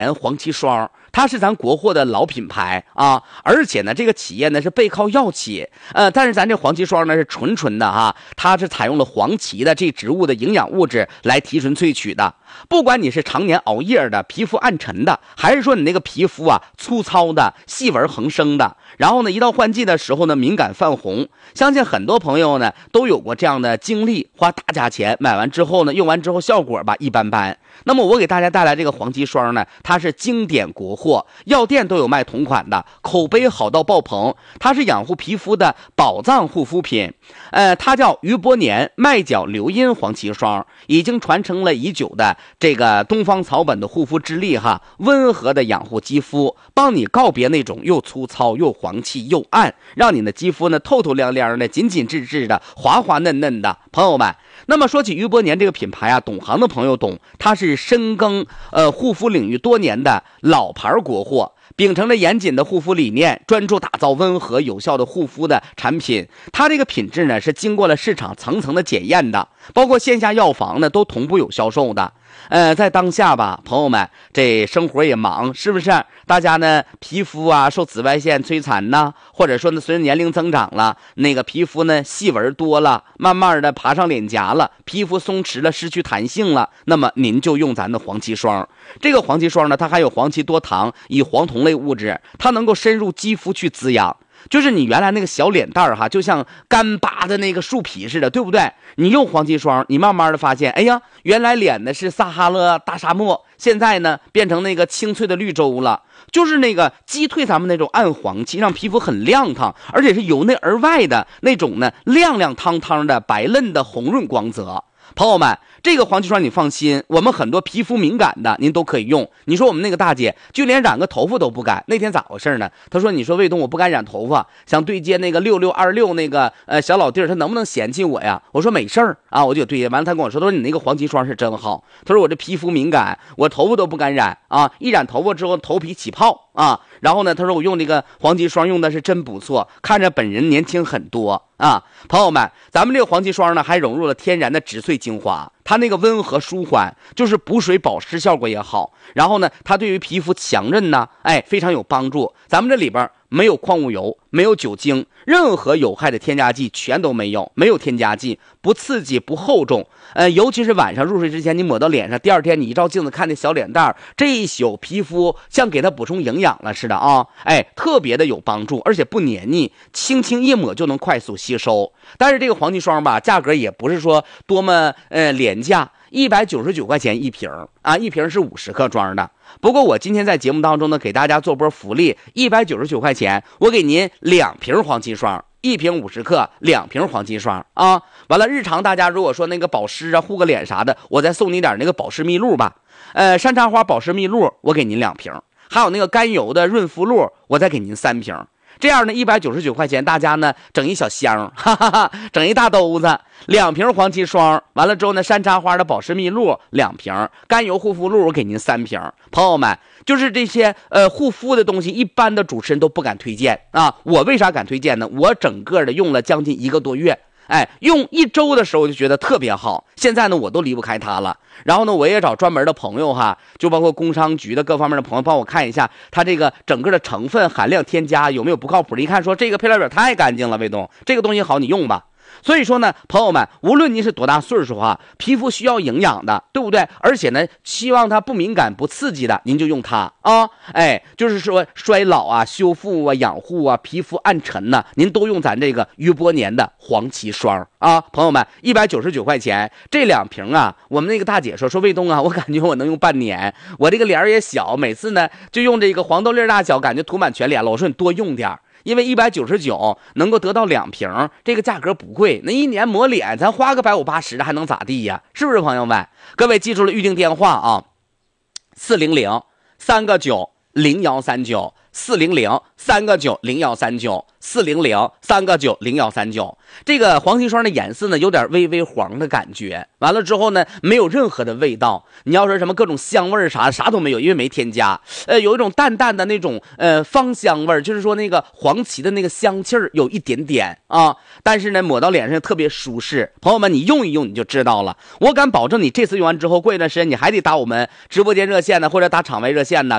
黄芪霜，它是咱国货的老品牌啊，而且呢，这个企业呢是背靠药企，但是咱这黄芪霜呢是纯的哈，它是采用了黄芪的这植物的营养物质来提纯萃取的。不管你是常年熬夜的、皮肤暗沉的，还是说你那个皮肤啊粗糙的、细纹横生的，然后呢一到换季的时候呢敏感泛红，相信很多朋友呢都有过这样的经历，花大价钱买完之后呢，用完之后效果吧一般般。那么我给大家带来这个黄芪霜呢，它是经典国货，药店都有卖同款的，口碑好到爆棚。它是养护皮肤的宝藏护肤品，它叫余伯年麦角硫因黄芪霜，已经传承了已久的这个东方草本的护肤之力哈，温和的养护肌肤，帮你告别那种又粗糙又黄气又暗，让你的肌肤呢透透亮亮的、紧紧致致的、滑滑嫩嫩的。朋友们，那么说起余伯年这个品牌啊，懂行的朋友懂，它是深耕护肤领域多年的老牌国货，秉承着严谨的护肤理念，专注打造温和有效的护肤的产品。它这个品质呢是经过了市场层层的检验的，包括线下药房呢都同步有销售的。在当下吧，朋友们，这生活也忙，是不是？大家呢皮肤啊受紫外线摧残呢，或者说呢随着年龄增长了，那个皮肤呢细纹多了，慢慢的爬上脸颊了，皮肤松弛了，失去弹性了，那么您就用咱的黄芪霜。这个黄芪霜呢，它含有黄芪多糖以黄酮类物质，它能够深入肌肤去滋养。就是你原来那个小脸蛋儿哈，就像干巴的那个树皮似的，对不对？你用黄芪霜，你慢慢的发现，哎呀，原来脸呢是撒哈拉大沙漠，现在呢变成那个清脆的绿洲了，就是那个击退咱们那种暗黄气，让皮肤很亮堂，而且是由内而外的那种呢亮亮堂堂的白嫩的红润光泽。朋友们，这个黄芪霜你放心，我们很多皮肤敏感的您都可以用。你说我们那个大姐就连染个头发都不敢，那天咋回事呢？她说你说卫东我不敢染头发，想对接那个6626那个小老弟儿，他能不能嫌弃我呀？我说没事儿啊，我就对接完了。他跟我说，他说你那个黄芪霜是真好，他说我这皮肤敏感，我头发都不敢染啊，一染头发之后头皮起泡啊。然后呢，他说我用这个黄芪霜用的是真不错，看着本人年轻很多啊。朋友们，咱们这个黄芪霜呢还融入了天然的植萃精华，它那个温和舒缓，就是补水保湿效果也好，然后呢它对于皮肤强韧呢非常有帮助。咱们这里边没有矿物油，没有酒精，任何有害的添加剂全都没有，没有添加剂，不刺激不厚重。尤其是晚上入睡之前你抹到脸上，第二天你一照镜子看那小脸蛋儿，这一宿皮肤像给它补充营养了似的啊，特别的有帮助，而且不黏腻，轻轻一抹就能快速吸收。但是这个黄芪霜吧，价格也不是说多么廉价，199块钱一瓶啊，一瓶是50克装的。不过我今天在节目当中呢，给大家做波福利，199块钱，我给您2瓶黄芪霜。1瓶50克，2瓶黄芪霜啊！完了，日常大家如果说那个保湿啊、护个脸啥的，我再送你点那个保湿蜜露吧。山茶花保湿蜜露，我给您2瓶，还有那个甘油的润肤露，我再给您3瓶。这样呢，199块钱，大家呢整一小箱，哈哈哈，整一大兜子，2瓶黄芪霜，完了之后呢，山茶花的保湿蜜露2瓶，甘油护肤露我给您3瓶。朋友们，就是这些护肤的东西，一般的主持人都不敢推荐啊。我为啥敢推荐呢？我整个的用了将近1个多月。用1周的时候我就觉得特别好，现在呢我都离不开它了。然后呢，我也找专门的朋友哈，就包括工商局的各方面的朋友帮我看一下它这个整个的成分含量添加有没有不靠谱的。一看说这个配料表太干净了，卫东这个东西好，你用吧。所以说呢，朋友们，无论您是多大岁数啊，皮肤需要营养的，对不对？而且呢，希望它不敏感不刺激的，您就用它啊。就是说衰老啊、修复啊、养护啊、皮肤暗沉呢，您都用咱这个余伯年的黄芪霜啊。朋友们，199块钱这2瓶啊，我们那个大姐说卫东啊，我感觉我能用半年，我这个脸也小，每次呢就用这个黄豆粒大小，感觉涂满全脸了。我说你多用点，因为199能够得到2瓶，这个价格不贵，那1年抹脸咱花个150、80的还能咋地呀？是不是朋友们？各位记住了预定电话啊，400-3个90139 400-3个9-0139，400-3个9-0139。这个黄芪霜的颜色呢，有点微微黄的感觉。完了之后呢，没有任何的味道。你要说什么各种香味啥都没有，因为没添加。有一种淡淡的那种芳香味，就是说那个黄芪的那个香气儿有一点点啊。但是呢，抹到脸上特别舒适。朋友们，你用一用你就知道了。我敢保证，你这次用完之后，过一段时间你还得打我们直播间热线呢，或者打场外热线呢。